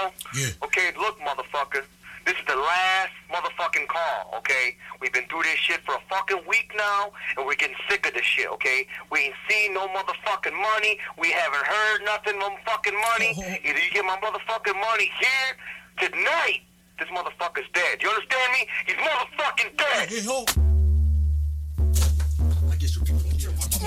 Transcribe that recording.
know? Yeah. Okay, look, motherfucker. This is the last motherfucking call, okay? We've been through this shit for a fucking week now, and we're getting sick of this shit, okay? We ain't seen no motherfucking money. We haven't heard nothing motherfucking money. Either you get my motherfucking money here, tonight, this motherfucker's dead. You understand me? He's motherfucking dead. Hey, hold.